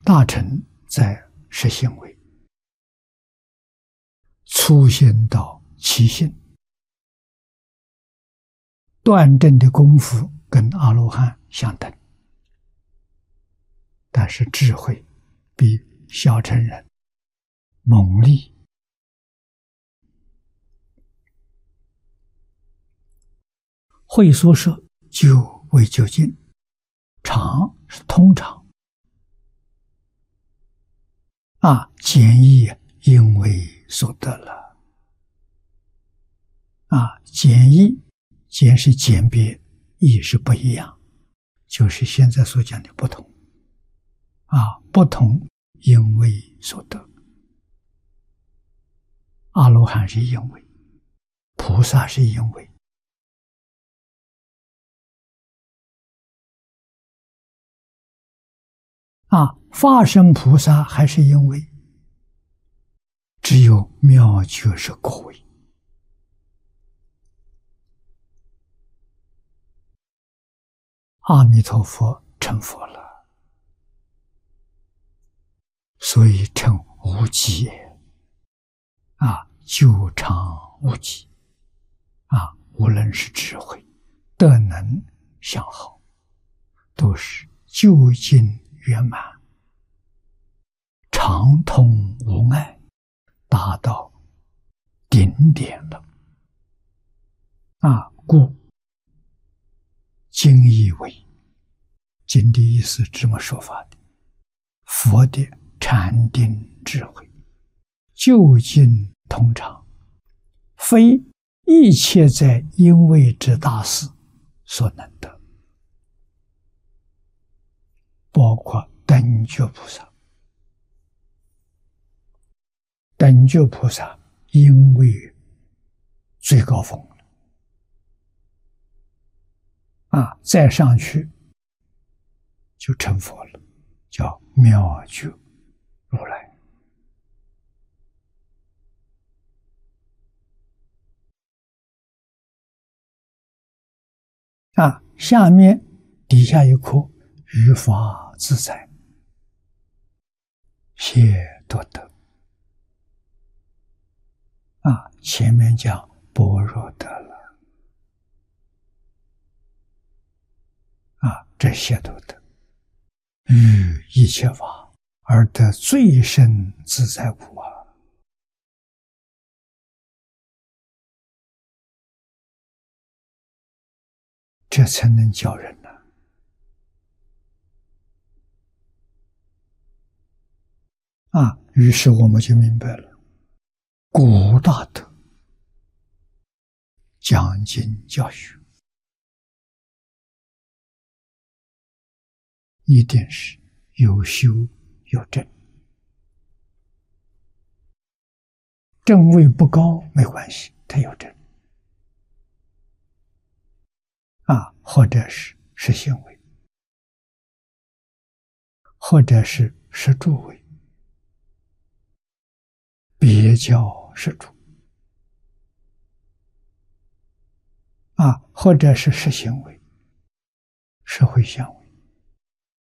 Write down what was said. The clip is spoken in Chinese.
大乘在实行为，粗心到起心，断证的功夫跟阿罗汉相等，但是智慧比小乘人猛力。会所说究为究竟，常是通常简易因为所得了简易，简是简别，易是不一样，就是现在所讲的不同不同因为所得。阿罗汉是因为，菩萨是因为，法身菩萨还是因为，只有妙觉是果位。阿弥陀佛成佛了，所以成无极也究常无极无论是智慧、德能、相好，都是究竟圆满，常通无碍，达到顶点了故经义为，经的意思这么说法的，佛的禅定智慧究竟通常，非一切在因位之大事所能得，包括等觉菩萨。等觉菩萨因为最高峰再上去就成佛了，叫妙觉如来下面底下一颗于法自在，谢多德前面讲般若得了这些都得，于一切法而得最深自在故这才能教人于是我们就明白了，古大德讲经教学一定是有修有证，证位不高没关系，他有证或者是实行位，或者是实住位，别教实住或者是实行位、实会相位